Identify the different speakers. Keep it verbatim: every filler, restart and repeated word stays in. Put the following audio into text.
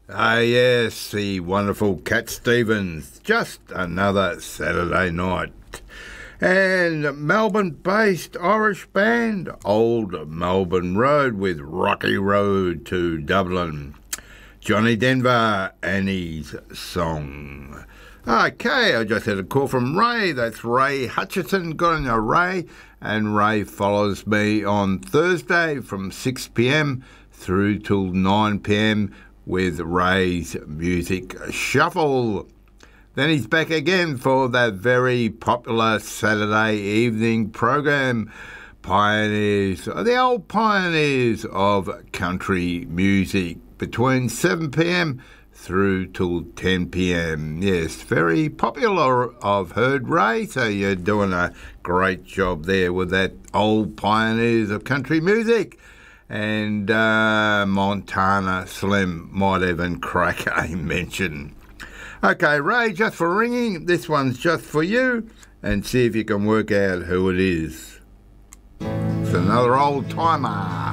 Speaker 1: Ah, yes, the wonderful Cat Stevens. Just another Saturday night. And Melbourne-based Irish band, Old Melbourne Road with Rocky Road to Dublin. Johnny Denver and his song. Okay, I just had a call from Ray. That's Ray Hutchison. Good on you, Ray. And Ray follows me on Thursday from six p m through till nine p m with Ray's Music Shuffle. Then he's back again for that very popular Saturday evening program, Pioneers, the old pioneers of country music, between seven p m through till ten p m. Yes, very popular, I've heard, Ray, so you're doing a great job there with that old pioneers of country music. And uh, Montana Slim might even crack a mention. Okay, Ray, just for ringing, this one's just for you, and see if you can work out who it is. It's another old timer.